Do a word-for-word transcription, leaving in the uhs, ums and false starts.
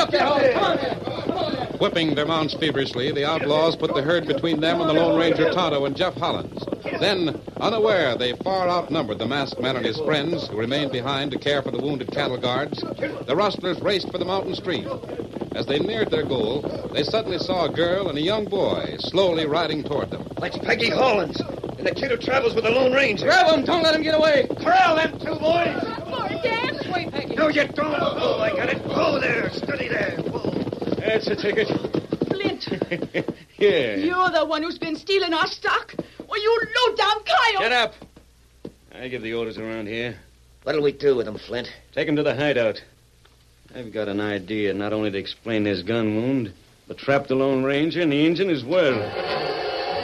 up there, Holmes. Come on there. Come on there. Whipping their mounts feverishly, the outlaws put the herd between them and the Lone Ranger Tonto and Jeff Hollins. Then, unaware they far outnumbered the masked man and his friends, who remained behind to care for the wounded cattle guards, the rustlers raced for the mountain street. As they neared their goal, they suddenly saw a girl and a young boy slowly riding toward them. That's Peggy Hollins and the kid who travels with the Lone Ranger. Grab him. Don't let him get away. Corral them two boys. Boy, Dad. This way, Peggy. No, you don't. Oh, I got it. Whoa there. Steady there. Whoa. That's the ticket. Flint. Yeah. You're the one who's been stealing our stock. Well, you low-down coyote. Shut up. I give the orders around here. What'll we do with him, Flint? Take him to the hideout. I've got an idea not only to explain this gun wound, but trap the Lone Ranger and the Injun as well.